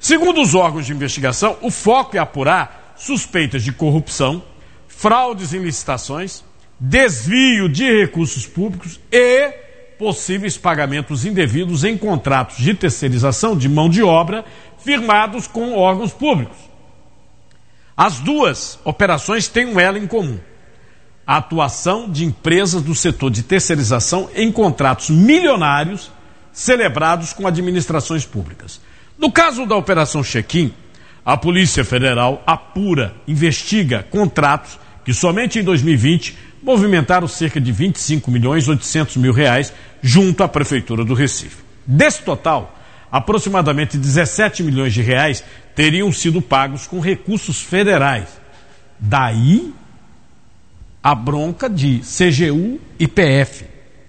Segundo os órgãos de investigação, o foco é apurar suspeitas de corrupção, fraudes em licitações, desvio de recursos públicos e possíveis pagamentos indevidos em contratos de terceirização de mão de obra firmados com órgãos públicos. As duas operações têm um elo em comum: a atuação de empresas do setor de terceirização em contratos milionários celebrados com administrações públicas. No caso da Operação Check-in, a Polícia Federal apura, investiga contratos que somente em 2020 movimentaram cerca de 25.800.000 reais junto à Prefeitura do Recife. Desse total, aproximadamente 17 milhões de reais teriam sido pagos com recursos federais. Daí a bronca de CGU e PF.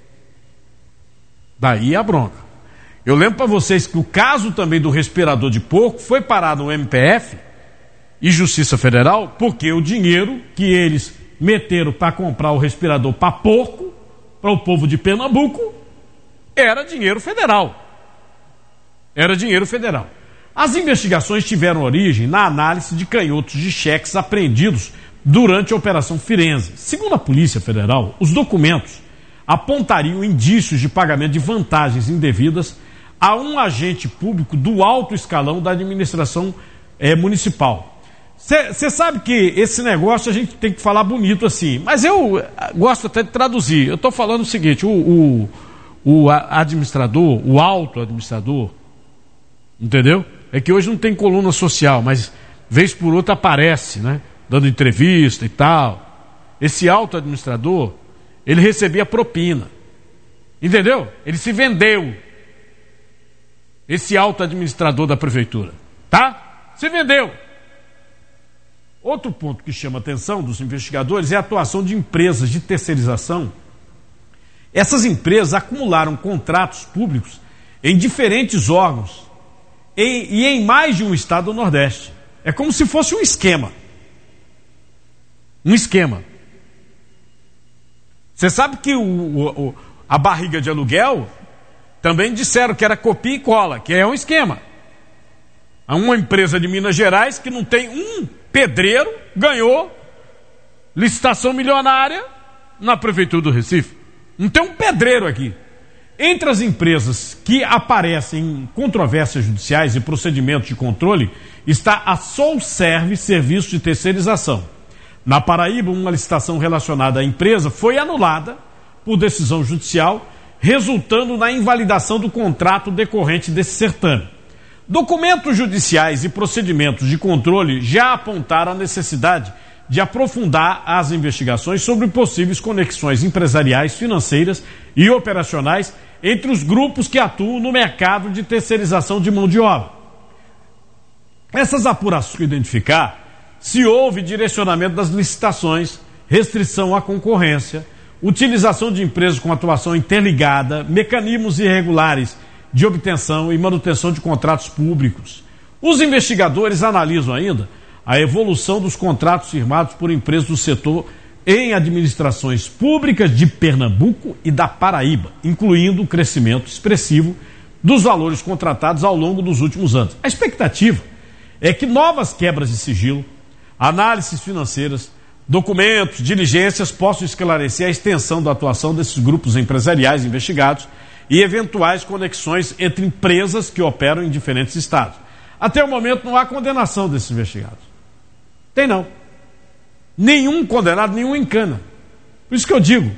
Daí a bronca. Eu lembro para vocês que o caso também do respirador de porco foi parar no MPF e Justiça Federal porque o dinheiro que eles meteram para comprar o respirador para porco, para o povo de Pernambuco, era dinheiro federal. Era dinheiro federal. As investigações tiveram origem na análise de canhotos de cheques apreendidos durante a Operação Firenze. Segundo a Polícia Federal, os documentos apontariam indícios de pagamento de vantagens indevidas a um agente público do alto escalão da administração municipal. Você sabe que esse negócio a gente tem que falar bonito assim, mas eu gosto até de traduzir. Eu estou falando o seguinte: o administrador, o alto administrador, entendeu? É que hoje não tem coluna social, mas vez por outra aparece, né? Dando entrevista e tal. Esse alto administrador, ele recebia propina, entendeu? Ele se vendeu. Esse alto administrador da prefeitura, tá? Se vendeu. Outro ponto que chama a atenção dos investigadores é a atuação de empresas de terceirização. Essas empresas acumularam contratos públicos em diferentes órgãos e em mais de um estado do Nordeste. É como se fosse um esquema. Um esquema. Você sabe que a barriga de aluguel também disseram que era copia e cola, que é um esquema. Há uma empresa de Minas Gerais que não tem um pedreiro, ganhou licitação milionária na Prefeitura do Recife. Não tem um pedreiro aqui. Entre as empresas que aparecem em controvérsias judiciais e procedimentos de controle está a Solserve Serviço de Terceirização. Na Paraíba, uma licitação relacionada à empresa foi anulada por decisão judicial, resultando na invalidação do contrato decorrente desse certame. Documentos judiciais e procedimentos de controle já apontaram a necessidade de aprofundar as investigações sobre possíveis conexões empresariais, financeiras e operacionais entre os grupos que atuam no mercado de terceirização de mão de obra. Essas apurações identificar se houve direcionamento das licitações, restrição à concorrência, utilização de empresas com atuação interligada, mecanismos irregulares de obtenção e manutenção de contratos públicos. Os investigadores analisam ainda a evolução dos contratos firmados por empresas do setor em administrações públicas de Pernambuco e da Paraíba, incluindo o crescimento expressivo dos valores contratados ao longo dos últimos anos. A expectativa é que novas quebras de sigilo, análises financeiras, documentos, diligências possam esclarecer a extensão da atuação desses grupos empresariais investigados e eventuais conexões entre empresas que operam em diferentes estados. Até o momento não há condenação desses investigados. Tem não. Nenhum condenado, nenhum em cana. Por isso que eu digo,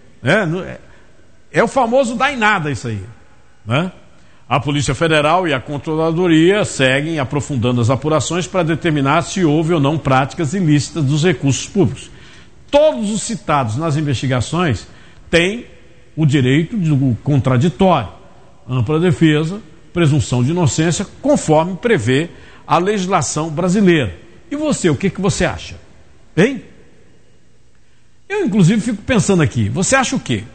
é o famoso dá em nada isso aí. Né? A Polícia Federal e a Controladoria seguem aprofundando as apurações para determinar se houve ou não práticas ilícitas dos recursos públicos. Todos os citados nas investigações têm o direito do contraditório, ampla defesa, presunção de inocência, conforme prevê a legislação brasileira. E você, o que você acha? Hein? Eu, inclusive, fico pensando aqui, você acha o quê?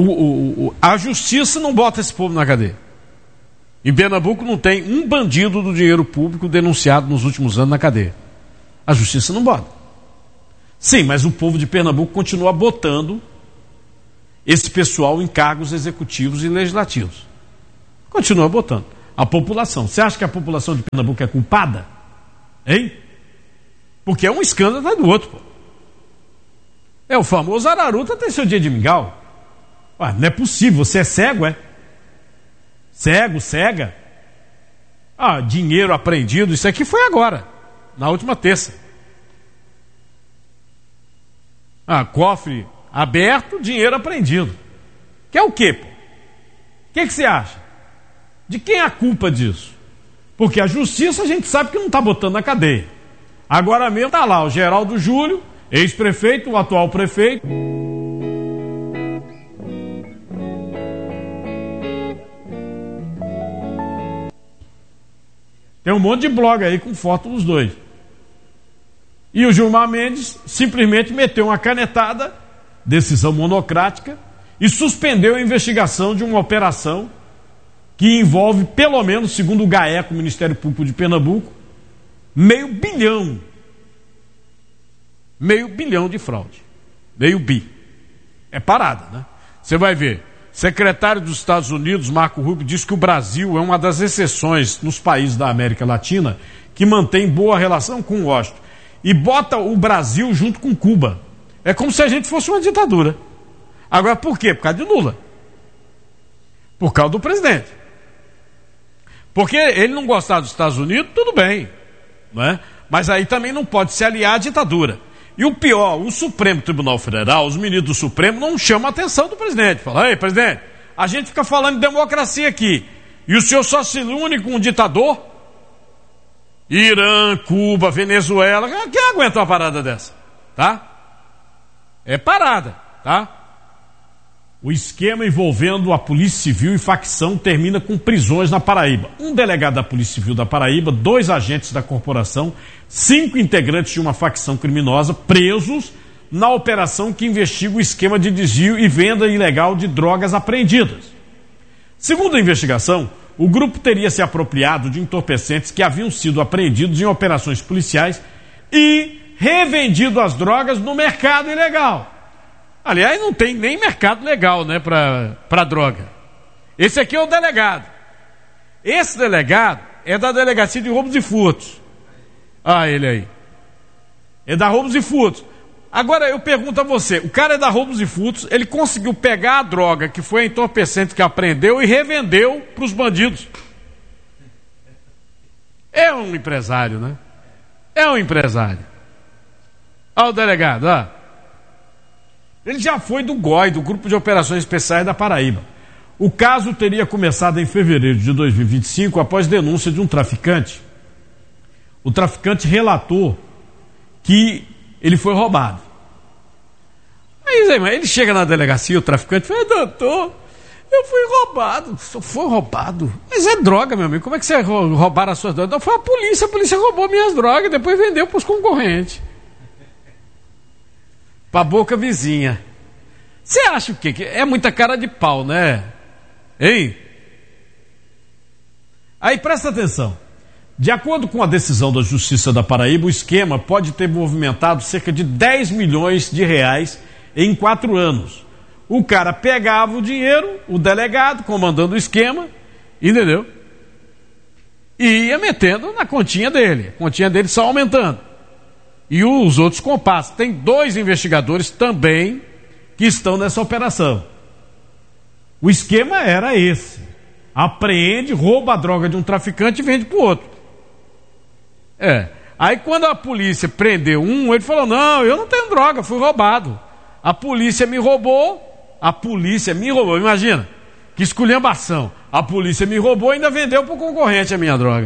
A justiça não bota esse povo na cadeia. Em Pernambuco não tem um bandido do dinheiro público denunciado nos últimos anos na cadeia. A justiça não bota. Sim, mas o povo de Pernambuco continua botando esse pessoal em cargos executivos e legislativos. Continua botando. a população. Você acha que a população de Pernambuco é culpada? Hein? Porque é um escândalo atrás do outro, pô. É o famoso Araruta tem seu dia de mingau. Ué, não é possível, você é cego, é? Cego, cega. Ah, dinheiro apreendido, isso aqui foi agora, na última terça. Ah, cofre aberto, dinheiro apreendido. Que é o quê, pô? O que você acha? De quem é a culpa disso? Porque a justiça a gente sabe que não está botando na cadeia. Agora mesmo está lá o Geraldo Júlio, ex-prefeito, o atual prefeito. Tem um monte de blog aí com foto dos dois. E o Gilmar Mendes simplesmente meteu uma canetada, decisão monocrática, e suspendeu a investigação de uma operação que envolve, pelo menos, segundo o GAECO, o Ministério Público de Pernambuco, meio bilhão de fraude. Meio bi. É parada, né? Você vai ver. Secretário dos Estados Unidos, Marco Rubio, diz que o Brasil é uma das exceções nos países da América Latina que mantém boa relação com Washington. E bota o Brasil junto com Cuba. É como se a gente fosse uma ditadura. Agora, por quê? Por causa de Lula. Por causa do presidente. Porque ele não gostar dos Estados Unidos, tudo bem. Não é? Mas aí também não pode se aliar à ditadura. E o pior, o Supremo Tribunal Federal, os ministros do Supremo não chamam a atenção do presidente. Fala, ei, presidente, a gente fica falando de democracia aqui. E o senhor só se une com um ditador? Irã, Cuba, Venezuela, quem aguenta uma parada dessa? Tá? É parada, tá? O esquema envolvendo a Polícia Civil e facção termina com prisões na Paraíba. Um delegado da Polícia Civil da Paraíba, 2 agentes da corporação, 5 integrantes de uma facção criminosa presos na operação que investiga o esquema de desvio e venda ilegal de drogas apreendidas. Segundo a investigação, o grupo teria se apropriado de entorpecentes que haviam sido apreendidos em operações policiais e revendido as drogas no mercado ilegal. Aliás, não tem nem mercado legal, né, para droga. Esse aqui é o delegado. Esse delegado é da Delegacia de Roubos e Furtos. Ah, ele aí. É da Roubos e Furtos. Agora eu pergunto a você, o cara é da Roubos e Furtos, ele conseguiu pegar a droga que foi a entorpecente que apreendeu e revendeu para os bandidos. É um empresário, né? É um empresário. Olha o delegado, ó. Ele já foi do GOI, do Grupo de Operações Especiais da Paraíba. O caso teria começado em fevereiro de 2025 após denúncia de um traficante. O traficante relatou que ele foi roubado. Aí ele chega na delegacia, o traficante fala, doutor, eu fui roubado. Foi roubado? Mas é droga, meu amigo, como é que você roubaram as suas drogas? Foi a polícia roubou minhas drogas, depois vendeu para os concorrentes. Para a boca vizinha. Você acha o quê? Que é muita cara de pau, né? Hein? Aí presta atenção. De acordo com a decisão da Justiça da Paraíba, o esquema pode ter movimentado cerca de 10 milhões de reais em 4 anos. O cara pegava o dinheiro, o delegado, comandando o esquema, entendeu? E ia metendo na continha dele. A continha dele só aumentando. E os outros compassos. Tem 2 investigadores também que estão nessa operação. O esquema era esse. Apreende, rouba a droga de um traficante e vende para o outro. Aí quando a polícia prendeu um, ele falou, não, eu não tenho droga, fui roubado. A polícia me roubou, imagina, que esculhambação. A polícia me roubou e ainda vendeu para o concorrente a minha droga.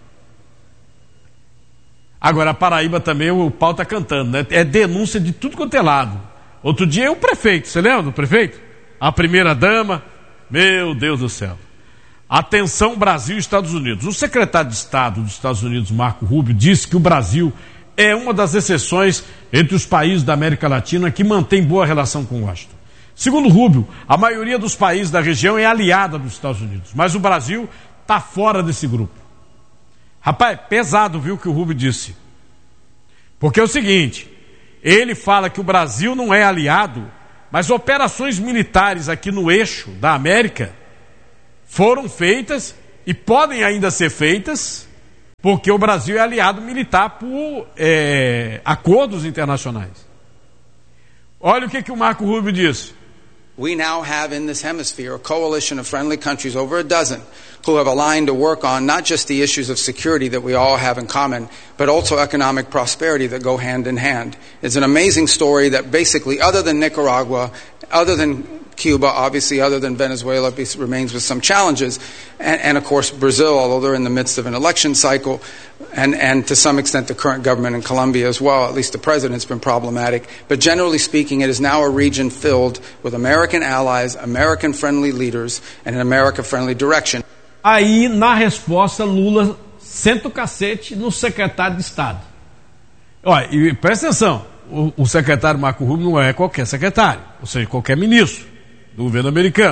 Agora, a Paraíba também, o pau tá cantando, né? É denúncia de tudo quanto é lado. Outro dia é o prefeito, você lembra do prefeito? A primeira dama, meu Deus do céu. Atenção Brasil e Estados Unidos. O secretário de Estado dos Estados Unidos, Marco Rubio, disse que o Brasil é uma das exceções entre os países da América Latina que mantém boa relação com Washington. Segundo Rubio, a maioria dos países da região é aliada dos Estados Unidos, mas o Brasil está fora desse grupo. Rapaz, pesado, viu, o que o Rubio disse. Porque é o seguinte, ele fala que o Brasil não é aliado, mas operações militares aqui no eixo da América foram feitas e podem ainda ser feitas, porque o Brasil é aliado militar por acordos internacionais. Olha o que o Marco Rubio diz. We now have in this hemisphere a coalition of friendly countries, over a dozen, who have aligned to work on not just the issues of security that we all have in common, but also economic prosperity that go hand in hand. It's an amazing story that basically, other than Nicaragua, other than Cuba, obviously other than Venezuela, remains with some challenges, and of course Brazil, although they're in the midst of an election cycle, and to some extent the current government in Colombia as well, at least the president's been problematic. But generally speaking, it is now a region filled with American allies, American-friendly leaders, and an America-friendly direction. Aí, na resposta, Lula senta o cacete no secretário de Estado. Olha, e presta atenção, o secretário Marco Rubio não é qualquer secretário, ou seja, qualquer ministro do governo americano.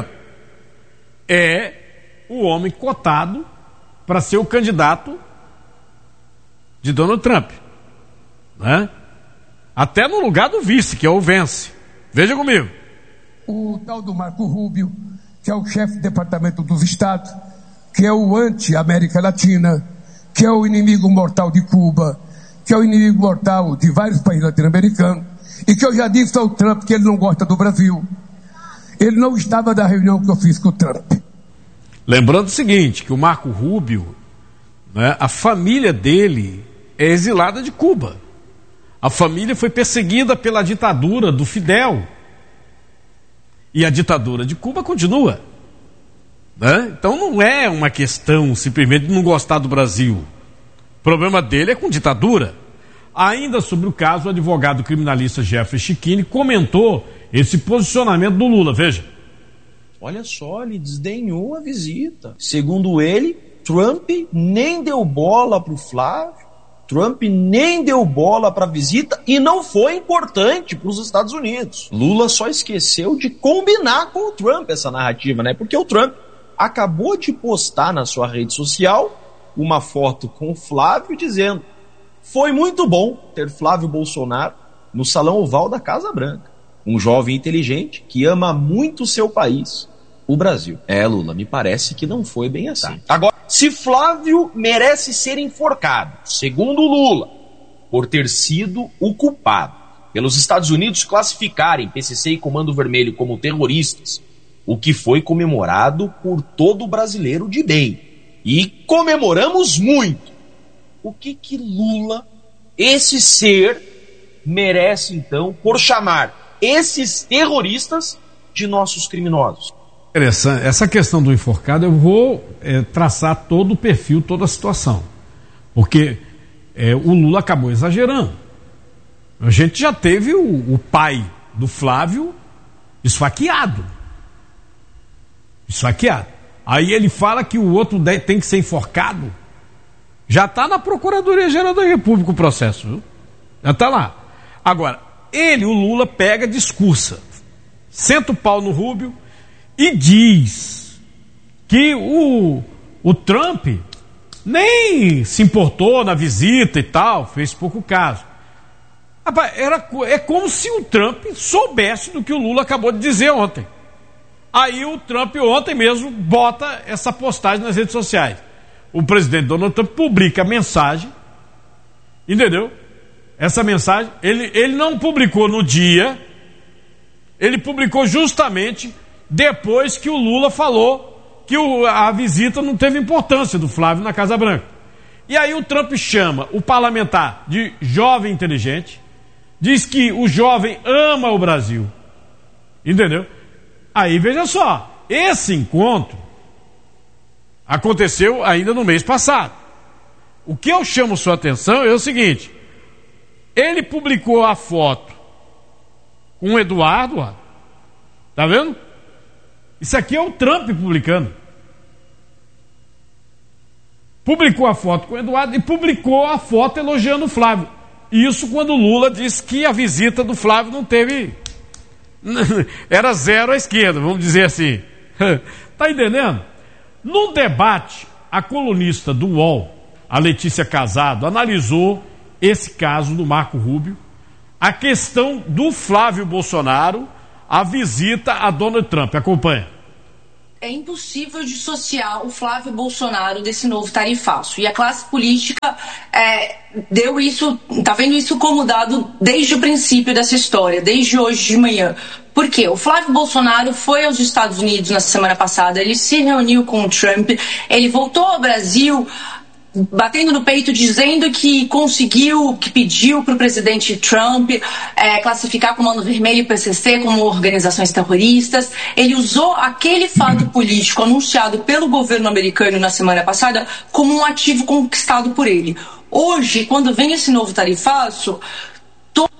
É o homem cotado para ser o candidato de Donald Trump, né? Até no lugar do vice, que é o Vence. Veja comigo. O tal do Marco Rubio, que é o chefe do Departamento dos Estados, que é o anti-América Latina, que é o inimigo mortal de Cuba, que é o inimigo mortal de vários países latino-americanos, e que eu já disse ao Trump que ele não gosta do Brasil. Ele não estava na reunião que eu fiz com o Trump. Lembrando o seguinte, que o Marco Rubio, né, a família dele é exilada de Cuba. A família foi perseguida pela ditadura do Fidel. E a ditadura de Cuba continua. Né? Então não é uma questão simplesmente de não gostar do Brasil. O problema dele é com ditadura. Ainda sobre o caso, o advogado criminalista Jeffrey Schichini comentou esse posicionamento do Lula. Veja. Olha só, ele desdenhou a visita. Segundo ele, Trump nem deu bola para o Flávio, Trump nem deu bola para a visita e não foi importante para os Estados Unidos. Lula só esqueceu de combinar com o Trump essa narrativa, né? Porque o Trump acabou de postar na sua rede social uma foto com o Flávio dizendo: foi muito bom ter Flávio Bolsonaro no Salão Oval da Casa Branca. Um jovem inteligente que ama muito o seu país, o Brasil. Lula, me parece que não foi bem assim. Agora, se Flávio merece ser enforcado, segundo Lula, por ter sido o culpado pelos Estados Unidos classificarem PCC e Comando Vermelho como terroristas, o que foi comemorado por todo brasileiro de bem, e comemoramos muito, o que Lula, esse ser, merece então por chamar esses terroristas de nossos criminosos? Interessante. Essa questão do enforcado, eu vou traçar todo o perfil, toda a situação. Porque o Lula acabou exagerando. A gente já teve o pai do Flávio esfaqueado. Aí ele fala que o outro tem que ser enforcado. Já está na Procuradoria-Geral da República o processo, viu? Já está lá. Agora, o Lula pega, discursa, senta o pau no Rubio e diz que o Trump nem se importou na visita e tal, fez pouco caso. Rapaz, é como se o Trump soubesse do que o Lula acabou de dizer ontem. Aí o Trump ontem mesmo bota essa postagem nas redes sociais. O presidente Donald Trump publica a mensagem, entendeu? Essa mensagem, ele não publicou no dia, ele publicou justamente depois que o Lula falou que a visita não teve importância do Flávio na Casa Branca. E aí o Trump chama o parlamentar de jovem inteligente, diz que o jovem ama o Brasil, entendeu? Aí veja só, esse encontro aconteceu ainda no mês passado. O que eu chamo sua atenção é o seguinte: ele publicou a foto com o Eduardo, ó. Tá vendo? Isso aqui é o Trump publicando. Publicou a foto com o Eduardo e publicou a foto elogiando o Flávio. Isso quando o Lula disse que a visita do Flávio não teve... Era zero à esquerda, vamos dizer assim. Tá entendendo? No debate, a colunista do UOL, a Letícia Casado, analisou esse caso do Marco Rubio, a questão do Flávio Bolsonaro, a visita a Donald Trump. Acompanha. É impossível dissociar o Flávio Bolsonaro desse novo tarifaço. E a classe política está vendo isso como dado desde o princípio dessa história, desde hoje de manhã. Por quê? O Flávio Bolsonaro foi aos Estados Unidos na semana passada, ele se reuniu com o Trump, ele voltou ao Brasil batendo no peito, dizendo que conseguiu, que pediu para o presidente Trump classificar como Comando Vermelho e PCC como organizações terroristas. Ele usou aquele fato político anunciado pelo governo americano na semana passada como um ativo conquistado por ele. Hoje, quando vem esse novo tarifaço,